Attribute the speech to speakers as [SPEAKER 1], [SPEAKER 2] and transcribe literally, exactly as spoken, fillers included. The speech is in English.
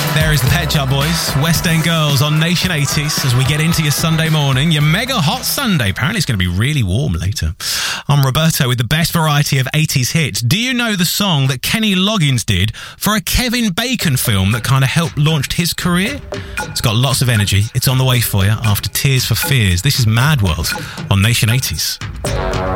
[SPEAKER 1] There is the Pet Shop Boys, West End Girls on Nation eighties as we get into your Sunday morning, your mega hot Sunday. Apparently it's going to be really warm later. I'm Roberto with the best variety of eighties hits. Do you know the song that Kenny Loggins did for a Kevin Bacon film that kind of helped launch his career? It's got lots of energy. It's on the way for you after Tears for Fears. This is Mad World on Nation eighties.